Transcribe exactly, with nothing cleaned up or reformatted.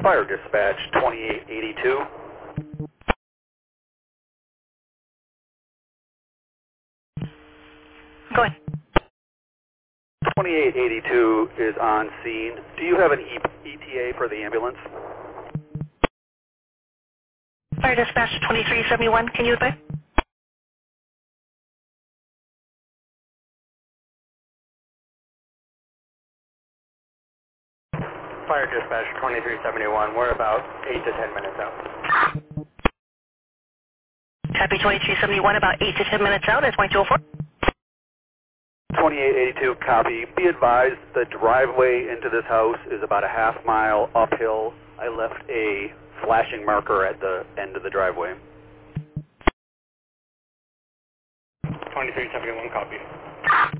Fire dispatch twenty-eight eighty-two. Go ahead. twenty-eight eighty-two is on scene. Do you have an E T A for the ambulance? Fire dispatch twenty-three seventy-one, can you advise? Fire dispatch twenty-three seventy-one, we're about eight to ten minutes out. Copy twenty-three seventy-one, about eight to ten minutes out, that's point two oh four. twenty-eight eighty-two, copy. Be advised the driveway into this house is about a half mile uphill. I left a flashing marker at the end of the driveway. twenty-three seventy-one, copy.